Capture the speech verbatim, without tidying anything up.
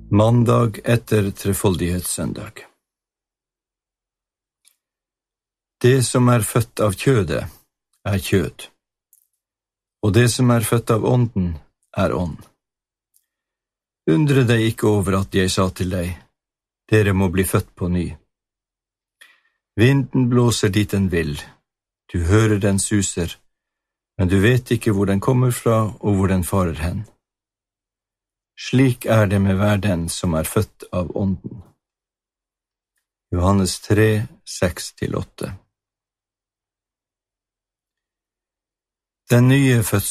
Mandag etter trefoldighetssøndag. Det som er født av kjødet, er kjød, og det som er født av ånden, er ånd. Undre deg ikke over at jeg sa til deg, dere må bli født på ny. Vinden blåser dit den vil, du hører den suser, men du vet ikke hvor den kommer fra og hvor den farer hen. Slik er det med hver den som er født av ånden. Johannes tre, seks til åtte. Den nye fødselen